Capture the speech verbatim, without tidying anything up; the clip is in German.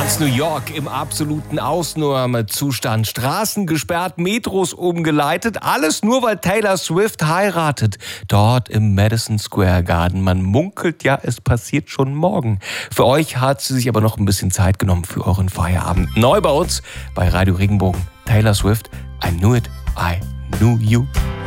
Ganz New York im absoluten Ausnahmezustand. Straßen gesperrt, Metros umgeleitet. Alles nur, weil Taylor Swift heiratet. Dort im Madison Square Garden. Man munkelt ja, es passiert schon morgen. Für euch hat sie sich aber noch ein bisschen Zeit genommen für euren Feierabend. Neu bei uns bei Radio Regenbogen. Taylor Swift, I knew it, I knew you.